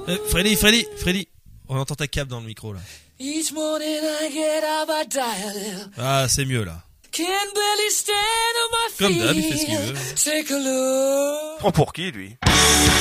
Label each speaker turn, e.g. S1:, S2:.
S1: Freddy, on entend ta cape dans le micro là.
S2: Each morning I get up, I dial.
S1: Ah, c'est mieux là.
S2: Can barely stand on my feet.
S1: Comme d'hab, il fait ce qu'il veut.
S2: Take a look.
S3: Prends pour qui, lui?